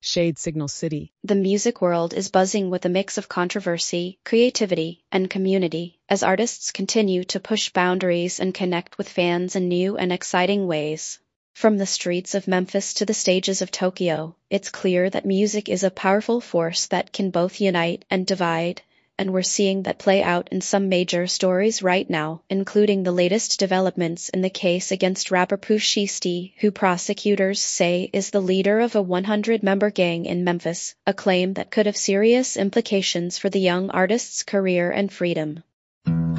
Shade Signal City. The music world is buzzing with a mix of controversy, creativity, and community, as artists continue to push boundaries and connect with fans in new and exciting ways. From the streets of Memphis to the stages of Tokyo, it's clear that music is a powerful force that can both unite and divide, and we're seeing that play out in some major stories right now, including the latest developments in the case against rapper Pooh Shiesty, who prosecutors say is the leader of a 100-member gang in Memphis, a claim that could have serious implications for the young artist's career and freedom.